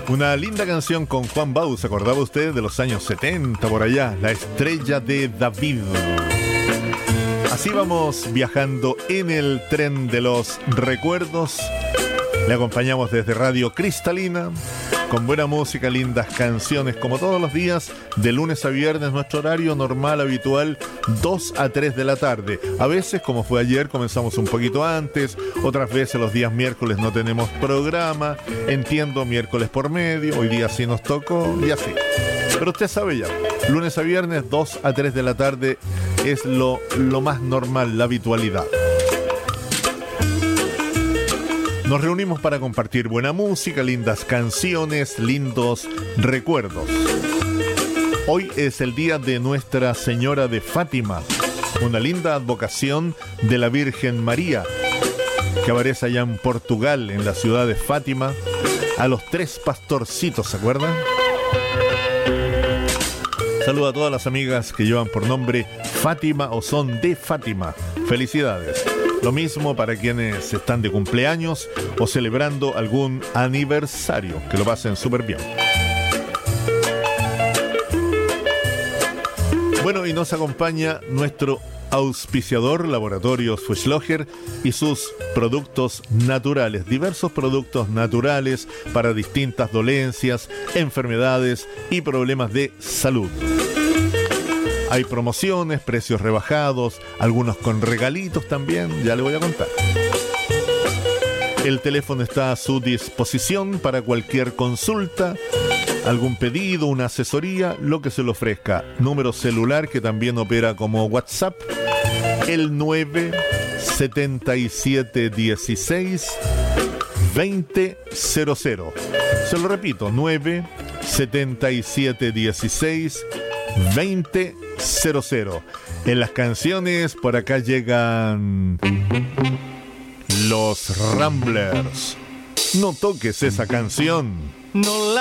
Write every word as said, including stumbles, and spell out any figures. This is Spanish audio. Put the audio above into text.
Una linda canción con Juan Bau, ¿se acordaba usted de los años setenta por allá? La estrella de David. Así vamos viajando en el tren de los recuerdos. Le acompañamos desde Radio Cristalina, con buena música, lindas canciones, como todos los días, de lunes a viernes, nuestro horario normal, habitual, dos a tres de la tarde. A veces, como fue ayer, comenzamos un poquito antes, otras veces los días miércoles no tenemos programa, entiendo, miércoles por medio, hoy día sí nos tocó, y así. Pero usted sabe ya, lunes a viernes, dos a tres de la tarde, es lo, lo más normal, la habitualidad. Nos reunimos para compartir buena música, lindas canciones, lindos recuerdos. Hoy es el día de Nuestra Señora de Fátima, una linda advocación de la Virgen María, que aparece allá en Portugal, en la ciudad de Fátima, a los tres pastorcitos, ¿se acuerdan? Saludo a todas las amigas que llevan por nombre Fátima o son de Fátima. Felicidades. Lo mismo para quienes están de cumpleaños o celebrando algún aniversario. Que lo pasen súper bien. Bueno, y nos acompaña nuestro auspiciador, Laboratorios Fuchsloger, y sus productos naturales. Diversos productos naturales para distintas dolencias, enfermedades y problemas de salud. Hay promociones, precios rebajados, algunos con regalitos también, ya le voy a contar. El teléfono está a su disposición para cualquier consulta, algún pedido, una asesoría, lo que se le ofrezca. Número celular que también opera como WhatsApp, el nueve siete siete uno seis dos cero cero cero. Se lo repito, nueve siete siete uno seis dos cero cero. En las canciones por acá llegan los Ramblers. No toques esa canción. No la